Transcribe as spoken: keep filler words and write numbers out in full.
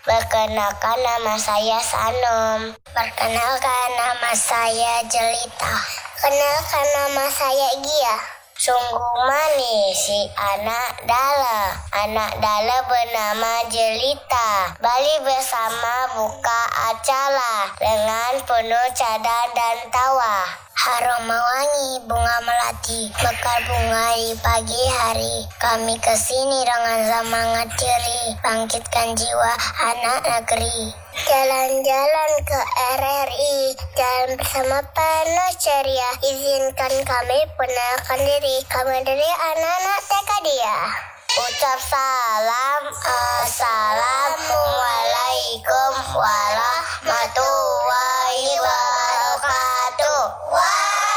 Perkenalkan, nama saya Sanom. Perkenalkan, nama saya Jelita. Kenalkan, nama saya Gia. Sungguh manis si anak Dala. Anak Dala bernama Jelita. Bali bersama buka acara dengan penuh canda dan tawa. Harum mewangi bunga melati, mekar bunga di pagi hari. Kami kesini dengan semangat ceri, bangkitkan jiwa anak negeri. Jalan-jalan ke R R I, jalan bersama penuh ceria. Izinkan kami perkenalkan diri, kami dari anak-anak T K dia. Ucap salam, assalamualaikum warahmatullahi